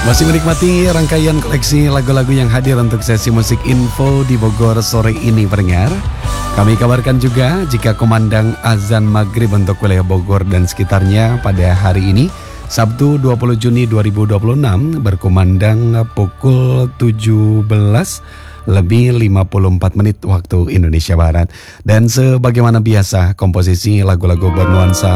Masih menikmati rangkaian koleksi lagu-lagu yang hadir untuk sesi musik info di Bogor sore ini, pendengar. Kami kabarkan juga jika kumandang azan maghrib untuk wilayah Bogor dan sekitarnya pada hari ini, Sabtu 20 Juni 2026, berkumandang pukul 17 lebih 54 menit waktu Indonesia Barat. Dan sebagaimana biasa, komposisi lagu-lagu bernuansa